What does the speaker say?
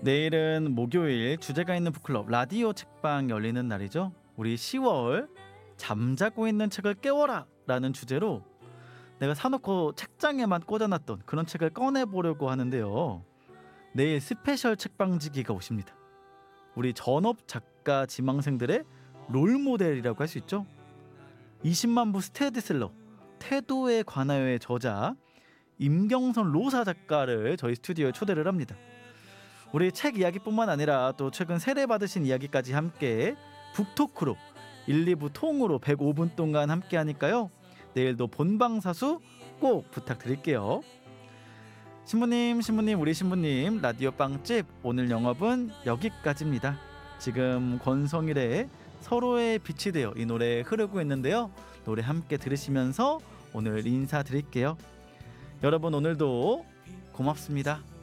내일은 목요일 주제가 있는 북클럽 라디오 책방 열리는 날이죠. 우리 10월 잠자고 있는 책을 깨워라 라는 주제로 내가 사놓고 책장에만 꽂아놨던 그런 책을 꺼내보려고 하는데요. 내일 스페셜 책방지기가 오십니다. 우리 전업 작가 지망생들의 롤모델이라고 할 수 있죠. 20만 부 스테디셀러 태도에 관하여의 저자 임경선 로사 작가를 저희 스튜디오에 초대를 합니다. 우리 책 이야기뿐만 아니라 또 최근 세례받으신 이야기까지 함께 북토크로 1, 2부 통으로 105분 동안 함께 하니까요. 내일도 본방사수 꼭 부탁드릴게요. 신부님, 우리 신부님 라디오 빵집 오늘 영업은 여기까지입니다. 지금 권성일의 서로의 빛이 되어 이 노래 흐르고 있는데요. 노래 함께 들으시면서 오늘 인사드릴게요. 여러분 오늘도 고맙습니다.